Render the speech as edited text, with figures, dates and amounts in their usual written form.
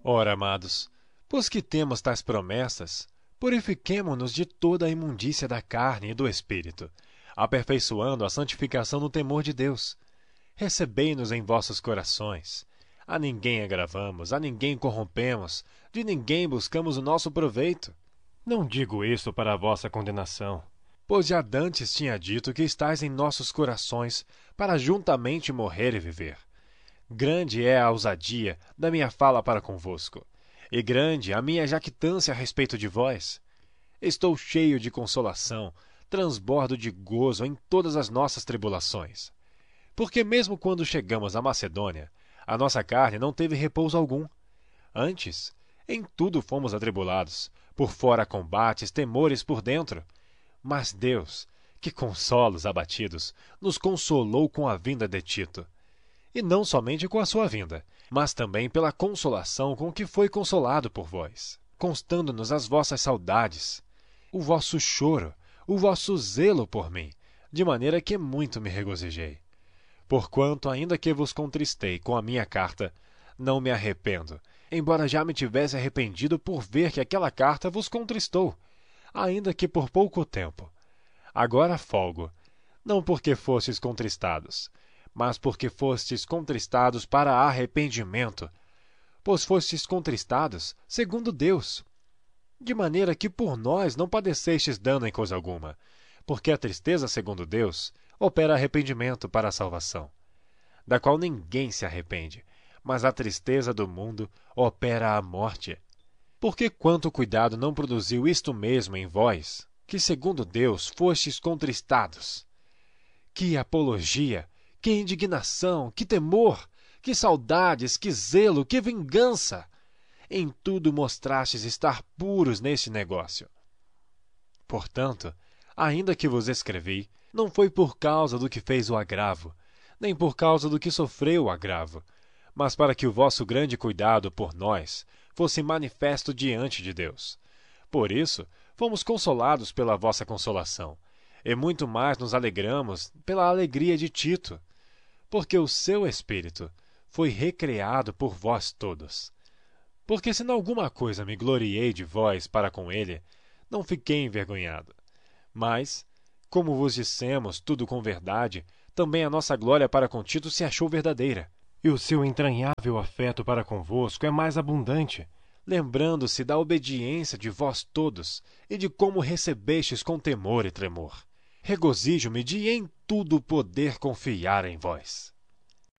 Ora, amados, pois que temos tais promessas, purifiquemo-nos de toda a imundícia da carne e do espírito, aperfeiçoando a santificação no temor de Deus. Recebei-nos em vossos corações. A ninguém agravamos, a ninguém corrompemos, de ninguém buscamos o nosso proveito. Não digo isto para a vossa condenação, pois já dantes tinha dito que estais em nossos corações para juntamente morrer e viver. Grande é a ousadia da minha fala para convosco, e grande a minha jactância a respeito de vós. Estou cheio de consolação, transbordo de gozo em todas as nossas tribulações. Porque mesmo quando chegamos à Macedônia, a nossa carne não teve repouso algum. Antes, em tudo fomos atribulados, por fora combates, temores por dentro. Mas Deus, que consola os abatidos, nos consolou com a vinda de Tito. E não somente com a sua vinda, mas também pela consolação com que foi consolado por vós, constando-nos as vossas saudades, o vosso choro, o vosso zelo por mim, de maneira que muito me regozijei. Porquanto, ainda que vos contristei com a minha carta, não me arrependo, embora já me tivesse arrependido por ver que aquela carta vos contristou, ainda que por pouco tempo. Agora folgo, não porque fostes contristados, mas porque fostes contristados para arrependimento, pois fostes contristados segundo Deus. De maneira que por nós não padecestes dano em coisa alguma, porque a tristeza segundo Deus opera arrependimento para a salvação, da qual ninguém se arrepende, mas a tristeza do mundo opera a morte. Porque quanto cuidado não produziu isto mesmo em vós, que segundo Deus fostes contristados? Que apologia! Que indignação, que temor, que saudades, que zelo, que vingança! Em tudo mostrastes estar puros neste negócio. Portanto, ainda que vos escrevi, não foi por causa do que fez o agravo, nem por causa do que sofreu o agravo, mas para que o vosso grande cuidado por nós fosse manifesto diante de Deus. Por isso, fomos consolados pela vossa consolação, e muito mais nos alegramos pela alegria de Tito, porque o seu espírito foi recreado por vós todos. Porque se em alguma coisa me gloriei de vós para com ele, não fiquei envergonhado. Mas, como vos dissemos tudo com verdade, também a nossa glória para com Tito se achou verdadeira. E o seu entranhável afeto para convosco é mais abundante, lembrando-se da obediência de vós todos e de como recebestes com temor e tremor. Regozijo-me de em tudo poder confiar em vós.